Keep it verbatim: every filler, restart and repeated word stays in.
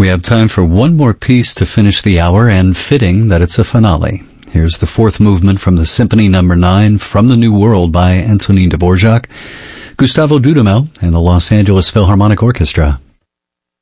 We have time for one more piece to finish the hour, and fitting that it's a finale. Here's the fourth movement from the Symphony Number nine, From the New World by Antonin Dvorak, Gustavo Dudamel, and the Los Angeles Philharmonic Orchestra.